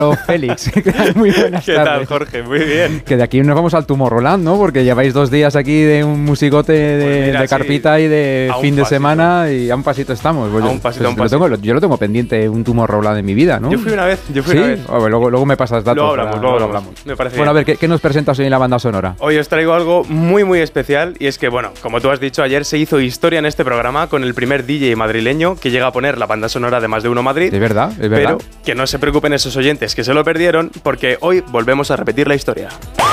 Félix. Muy buenas ¿Qué tardes. tal, Jorge? Muy bien. Que de aquí nos vamos al Tomorrowland, ¿no? Porque lleváis 2 días aquí de un musicote Pues mira, de carpita sí, y de a un fin de pasito. semana y a un pasito estamos. Pues A yo- un pasito, pues a un pasito. yo lo tengo pendiente, un Tomorrowland en mi vida, ¿no? Yo fui una vez. ¿Sí? Una vez. A ver, luego me pasas datos. Luego hablamos. Me parece Bueno, a bien. ver, ¿qué nos presentas hoy en la banda sonora? Hoy os traigo algo muy muy especial y es que, bueno, como tú has dicho, ayer se hizo historia en este programa con el primer DJ madrileño que llega a poner la banda sonora de Más de Uno Madrid. Es verdad. Pero que no se preocupen esos oyentes que se lo perdieron porque hoy volvemos a repetir la historia.